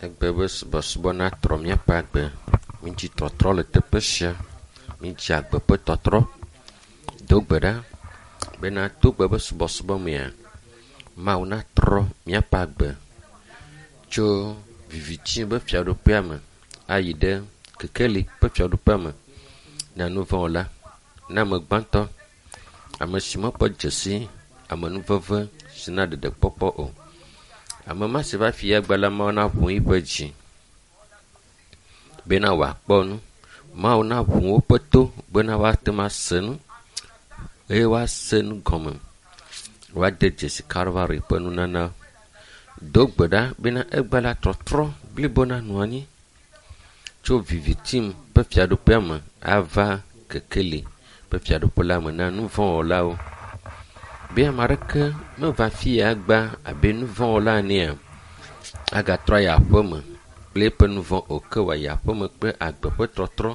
Egbe be subɔsubɔ na trɔ míaƒe agbe. Mídzi tɔtrɔ le teƒe sia. Mídzi agbe ƒe tɔtrɔ. Do gbe ɖa bena togbe be subɔsubɔ mea, Mawu na trɔ míaƒe agbe tso vivitsi be fiaɖoƒea me ayi ɖe kekeli ƒe fiaɖoƒea me na nu vɔ̃ wɔla, na ame gbãtɔ, ame si mekpɔ dzesi ame nuveve si na ɖeɖekpɔkpɔ o. Ame ma si va fi agbe la, Mawu na ʋu yiƒe dzi bena wòakpɔ nu. Mawu na ʋu woƒe to bena woate ŋu ase nu eye woase nu gɔme, woade dzesi Kalvari ƒe nunana. Do gbe ɖa bena egbe la trɔtrɔ blibo na nɔ anyi tso vivitim ƒe fiaɖoƒea me ava kekeli ƒe fiaɖoƒe la me na nu vɔ̃ wɔlawo. Be ame aɖeke meva fi agba abe nu vɔ̃ wɔla enea, agatrɔ yi aƒe me kple eƒe nu vɔ̃ o, ke wòayi aƒe me kple agbe ƒe trɔtrɔ.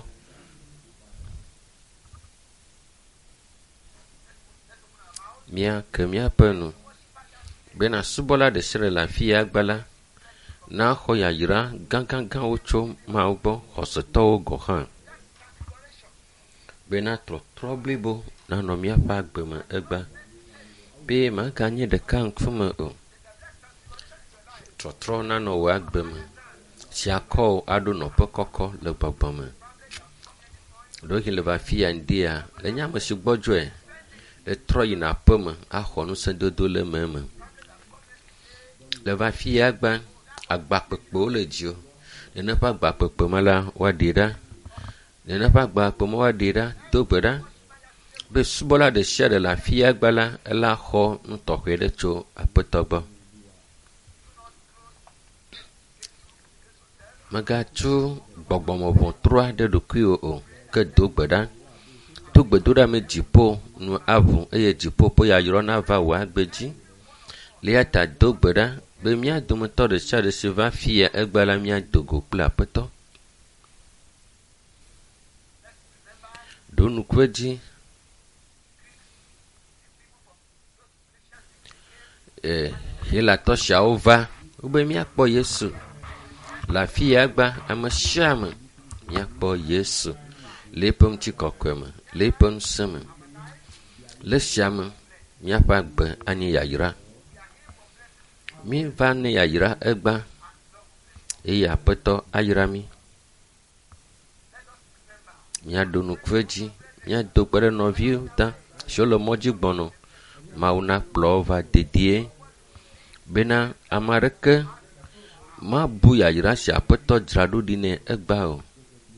Mía ke míaƒe nu bena subɔla ɖe sia ɖe le afi agba la na xɔ yayra gãgãgãwo tso Mawu gbɔ, xɔsetɔwo gɔ hã, bena trɔtrɔ blibo nanɔ míaƒe agbe me egba. Be maganye ɖeka ŋkume o, trɔtrɔ nanɔ wò agbe me si akɔ wò aɖo nɔƒe kɔkɔ le gbɔgbɔ me. Ɖewohĩ le va fi ya ŋdia, le nye ame si gbɔdzɔe le trɔ yina aƒe me axɔ ŋusẽdodo le me. Le va fi ya agba, agbakpekpewo le dzio. Nene ƒe agbakpekpe me la, woaɖe ɖa. Nene ƒe agbakpekpe me woaɖe ɖa. Do gbe ɖa be subɔla ɖe sia ɖe le afi agba la, ela xɔ nu tɔxɛ ɖe tso aƒetɔ gbɔ. Megatu gbɔgbɔme ʋɔtru ɖe ɖokuiwò o, ke do gbe ɖa. Do gbedoɖa me dziƒo nu aʋu eye dziƒo ƒe yayra nava wò agbe dzi. Lia ta do gbe ɖa be mía dometɔ ɖe sia ɖe si va fi ya egbe la míado go kple aƒetɔ. Ɖo nuku edzi. Hilatɔ siawo va wobe míakpɔ Yesu le afi ya agba. Ame sia ame míakpɔ Yesu le eƒe ŋutikɔkɔe me, le eƒe ŋusẽ me. Le sia me míaƒe agbe anye yayra. Míva ne yayra egba eye aƒetɔ ayra mí. Míaɖo nuku edzi, míado gbe ɖe nɔviwo ta siwo le mɔ dzi gbɔnɔ. Mawu na kplɔ wo va dedie bena ame aɖeke mabu yayra si aƒetɔ dzra ɖo ɖi ne egba o.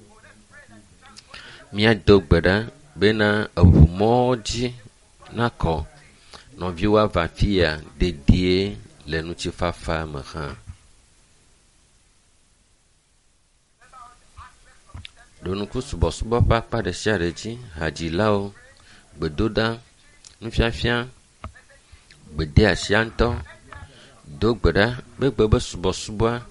Míado gbe ɖa bena eʋumɔ dzi nakɔ nɔviwo ava fi ya dedie le ŋutifafa me hã. Ɖo nuku subɔsubɔ ƒe akpa ɖe sia ɖe dzi. Hadzilawo, gbedoɖa, nufiafia, gbede asia ŋutɔ. Do gbe ɖa be gbe be subɔsubɔa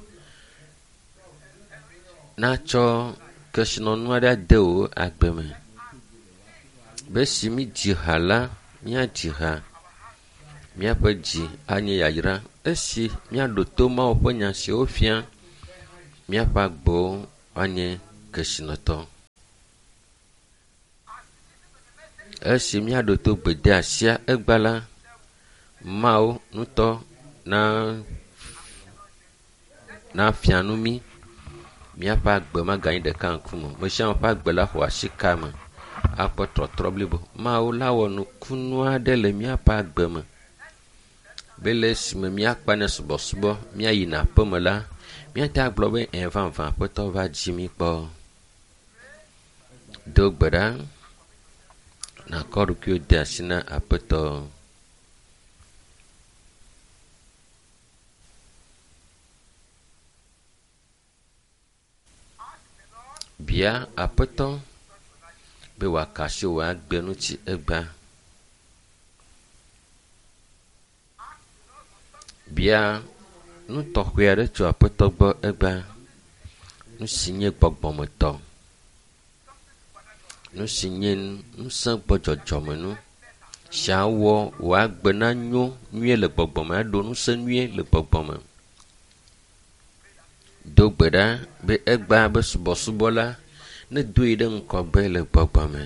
natsɔ kesinɔnu aɖe ade wò agbe me. Be si mí dzi ha la, míadzi ha. Míaƒe dzi anye yayra. Esi míaɖo to Mawu ƒe nya siwo fia, míaƒe agbewo anye kesinɔtɔ. Esi míaɖo to gbede asia egba la, Mawu ŋutɔ na fia nu mí. Míaƒe agbe maganyi ɖeka ŋkume. Me sia me ƒe agbe la xɔ asi ka me akpɔ trɔtrɔ blibo. Mawu la wɔ nukunu aɖe le míaƒe agbe me. Be le esime míakpane subɔsubɔ míayina aƒe me la, míate agblɔ be vavã aƒetɔ va dzi mí kpɔ. Do gbe ɖa nakɔ ɖokuiwò de asi na aƒetɔ. Bia aƒetɔ be wòakasi wò agbe ŋuti egba. Bia nu tɔxɛ aɖe tso aƒetɔ gbɔ egba. Nu si nye gbɔgbɔmetɔ, nu si nye ŋusẽ gbɔdzɔdzɔme nu. Si awɔ wò agbe na nyo nyuie le gbɔgbɔme, aɖo ŋusẽ nyuie le gbɔgbɔme. do gbe ɖa be egba be subɔsubɔ la ne doe ɖe ŋkɔ be le gbɔgbɔme,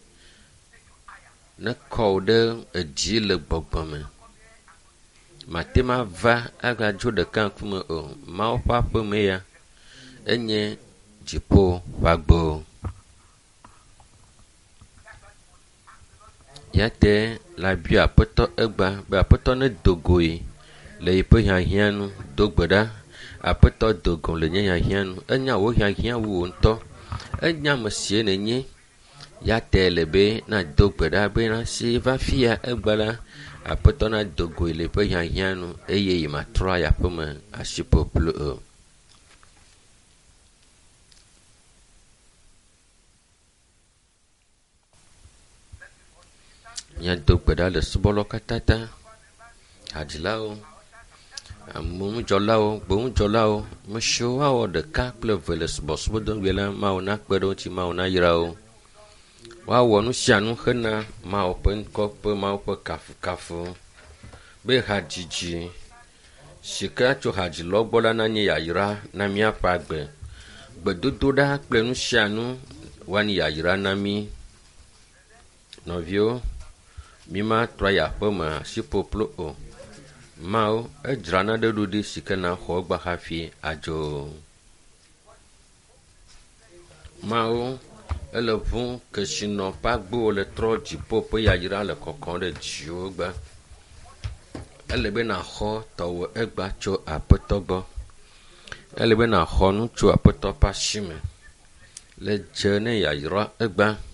ne kɔwo ɖe edzi le gbɔgbɔme, mate ma va agadzo ɖeka ŋkume o. Mawo ƒe aƒeme ya enye dziƒo ƒe agbo. Ya te la bia aƒetɔ egba be aƒetɔ ne dogoe le yiƒe hiahiã nu, do gbe ɖa aƒetɔ dogo le nye hiahiã nu, enya wo hiahiã wu wo ŋutɔ, enya ame sie nenye. Ya te le be na do gbe ɖa be na si va fia egba la aƒetɔ na dogoe le yiƒe hiahiã nu eye yi matrɔ ayi aƒeme asi ƒuƒlu o. Miado gbe ɖa le subɔlawo katã ta, hadzilawo, ameŋudzɔlawo, gbeŋudzɔlawo, me siwo awɔ ɖeka kple eve le subɔsubɔdɔgbe la, Mawu na kpe ɖe wo ŋuti, Mawu na yra wo. Woawɔ nu sia nu hena Mawu ƒe ŋkɔ ƒe Mawu ƒe kafukafu be hadzidzi si ke tso hadzilawo gbɔ la nanye yayra na míaƒe agbe. Gbedodo ɖa kple nu sia nu woanye yayra na mí. Nɔviwo, mi matrɔ yi aƒeme asi ƒuƒlu o. Mawu edzra na ɖe ɖo ɖi si ke na xɔ egba hafi adzo. Mawu ele ʋu ke si nɔ ƒe agbewo le trɔ dziƒo ƒe yayra le kɔkɔm ɖe dziwo gba. Ele be naxɔ tɔwɔ egba tso aƒetɔ gbɔ. Ele be naxɔ nu tso aƒetɔ ƒe asi me le dze ne yayra egba.